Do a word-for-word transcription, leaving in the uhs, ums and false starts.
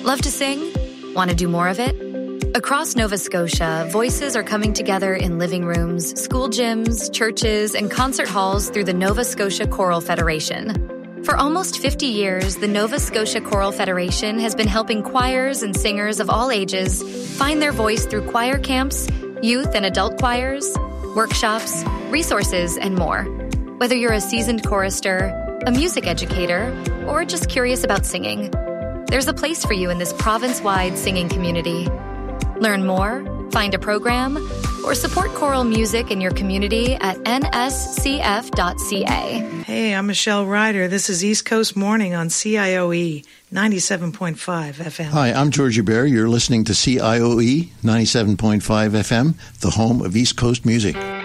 Love to sing? Want to do more of it? Across Nova Scotia, voices are coming together in living rooms, school gyms, churches, and concert halls through the Nova Scotia Choral Federation. For almost fifty years, the Nova Scotia Choral Federation has been helping choirs and singers of all ages find their voice through choir camps, youth and adult choirs, workshops, resources, and more. Whether you're a seasoned chorister, a music educator, or just curious about singing, there's a place for you in this province-wide singing community. Learn more, find a program, or support choral music in your community at n s c f dot c a. Hey, I'm Michelle Ryder. This is East Coast Morning on C I O E ninety-seven point five F M. Hi, I'm Georgie Bear. You're listening to C I O E ninety-seven point five F M, the home of East Coast music.